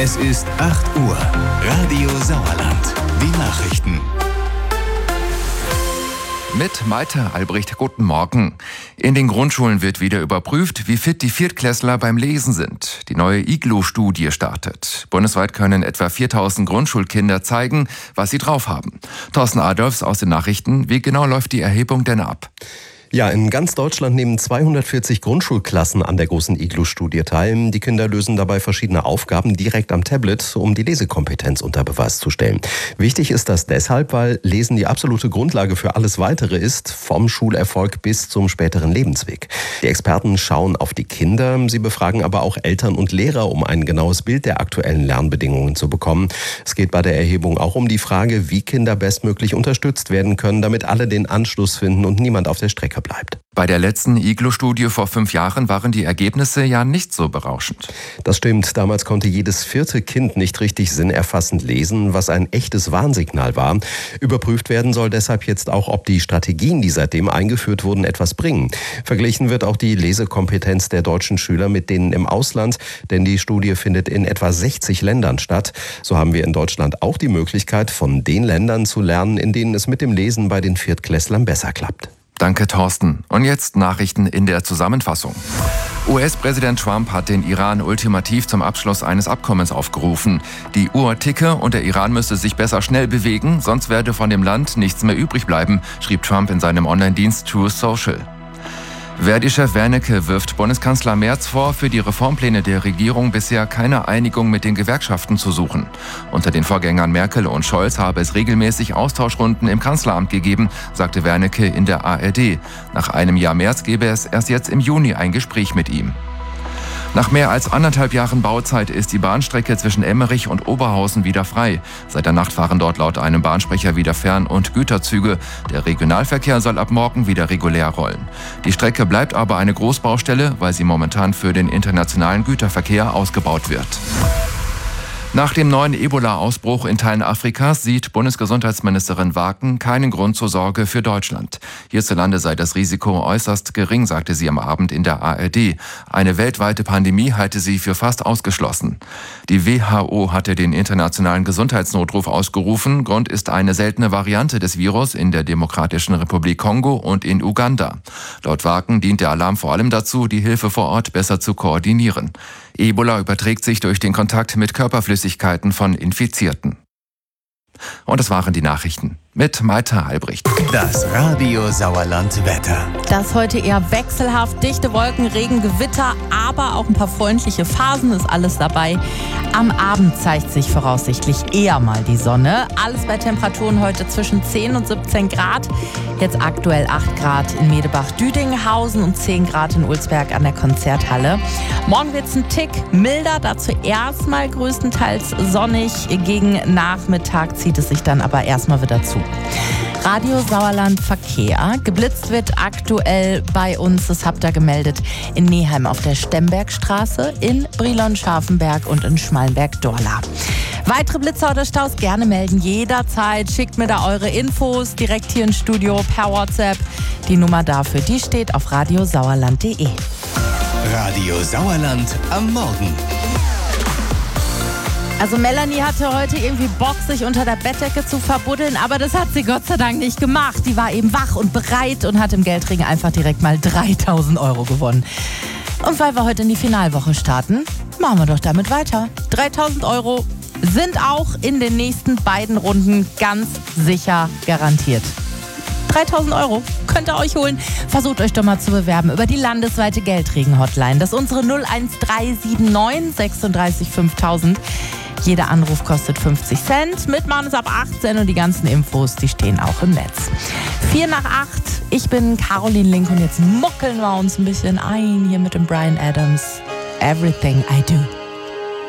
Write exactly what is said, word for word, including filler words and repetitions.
Es ist acht Uhr. Radio Sauerland. Die Nachrichten. Mit Malte Albrecht, guten Morgen. In den Grundschulen wird wieder überprüft, wie fit die Viertklässler beim Lesen sind. Die neue Iglu-Studie startet. Bundesweit können etwa viertausend Grundschulkinder zeigen, was sie drauf haben. Thorsten Adolfs aus den Nachrichten. Wie genau läuft die Erhebung denn ab? Ja, in ganz Deutschland nehmen zweihundertvierzig Grundschulklassen an der großen Iglu-Studie teil. Die Kinder lösen dabei verschiedene Aufgaben direkt am Tablet, um die Lesekompetenz unter Beweis zu stellen. Wichtig ist das deshalb, weil Lesen die absolute Grundlage für alles Weitere ist, vom Schulerfolg bis zum späteren Lebensweg. Die Experten schauen auf die Kinder, sie befragen aber auch Eltern und Lehrer, um ein genaues Bild der aktuellen Lernbedingungen zu bekommen. Es geht bei der Erhebung auch um die Frage, wie Kinder bestmöglich unterstützt werden können, damit alle den Anschluss finden und niemand auf der Strecke bleibt. Bei der letzten Iglu-Studie vor fünf Jahren waren die Ergebnisse ja nicht so berauschend. Das stimmt. Damals konnte jedes vierte Kind nicht richtig sinnerfassend lesen, was ein echtes Warnsignal war. Überprüft werden soll deshalb jetzt auch, ob die Strategien, die seitdem eingeführt wurden, etwas bringen. Verglichen wird auch die Lesekompetenz der deutschen Schüler mit denen im Ausland, denn die Studie findet in etwa sechzig Ländern statt. So haben wir in Deutschland auch die Möglichkeit, von den Ländern zu lernen, in denen es mit dem Lesen bei den Viertklässlern besser klappt. Danke, Thorsten. Und jetzt Nachrichten in der Zusammenfassung. U S-Präsident Trump hat den Iran ultimativ zum Abschluss eines Abkommens aufgerufen. Die Uhr ticke und der Iran müsse sich besser schnell bewegen, sonst werde von dem Land nichts mehr übrig bleiben, schrieb Trump in seinem Online-Dienst Truth Social. Verdi-Chef Wernicke wirft Bundeskanzler Merz vor, für die Reformpläne der Regierung bisher keine Einigung mit den Gewerkschaften zu suchen. Unter den Vorgängern Merkel und Scholz habe es regelmäßig Austauschrunden im Kanzleramt gegeben, sagte Wernicke in der A R D. Nach einem Jahr Merz gebe es erst jetzt im Juni ein Gespräch mit ihm. Nach mehr als anderthalb Jahren Bauzeit ist die Bahnstrecke zwischen Emmerich und Oberhausen wieder frei. Seit der Nacht fahren dort laut einem Bahnsprecher wieder Fern- und Güterzüge. Der Regionalverkehr soll ab morgen wieder regulär rollen. Die Strecke bleibt aber eine Großbaustelle, weil sie momentan für den internationalen Güterverkehr ausgebaut wird. Nach dem neuen Ebola-Ausbruch in Teilen Afrikas sieht Bundesgesundheitsministerin Waken keinen Grund zur Sorge für Deutschland. Hierzulande sei das Risiko äußerst gering, sagte sie am Abend in der A R D. Eine weltweite Pandemie halte sie für fast ausgeschlossen. Die W H O hatte den internationalen Gesundheitsnotruf ausgerufen. Grund ist eine seltene Variante des Virus in der Demokratischen Republik Kongo und in Uganda. Laut Waken dient der Alarm vor allem dazu, die Hilfe vor Ort besser zu koordinieren. Ebola überträgt sich durch den Kontakt mit Körperflüssigkeiten von Infizierten. Und das waren die Nachrichten mit Malte Albrecht. Das Radio Sauerland Wetter. Das heute eher wechselhaft, dichte Wolken, Regen, Gewitter, aber auch ein paar freundliche Phasen, ist alles dabei. Am Abend zeigt sich voraussichtlich eher mal die Sonne. Alles bei Temperaturen heute zwischen zehn und siebzehn Grad. Jetzt aktuell acht Grad in Medebach-Düdinghausen und zehn Grad in Ulsberg an der Konzerthalle. Morgen wird es ein Tick milder, dazu erstmal größtenteils sonnig. Gegen Nachmittag zieht es sich dann aber erstmal wieder zu. Radio Sauerland Verkehr. Geblitzt wird aktuell bei uns, das habt ihr gemeldet, in Neheim auf der Stembergstraße, in Brilon-Scharfenberg und in Schmalenberg-Dorla. Weitere Blitzer oder Staus gerne melden, jederzeit. Schickt mir da eure Infos direkt hier ins Studio per WhatsApp. Die Nummer dafür, die steht auf radiosauerland punkt de. Radio Sauerland am Morgen. Also Melanie hatte heute irgendwie Bock, sich unter der Bettdecke zu verbuddeln, aber das hat sie Gott sei Dank nicht gemacht. Die war eben wach und bereit und hat im Geldring einfach direkt mal dreitausend Euro gewonnen. Und weil wir heute in die Finalwoche starten, machen wir doch damit weiter. dreitausend Euro sind auch in den nächsten beiden Runden ganz sicher garantiert. dreitausend Euro könnt ihr euch holen. Versucht euch doch mal zu bewerben über die landesweite Geldregen-Hotline. Das ist unsere null eins drei sieben neun sechsunddreißig fünftausend. Jeder Anruf kostet fünfzig Cent. Mitmachen ist ab achtzehn und die ganzen Infos, die stehen auch im Netz. Vier nach acht. Ich bin Caroline Link und jetzt muckeln wir uns ein bisschen ein hier mit dem Bryan Adams. Everything I Do.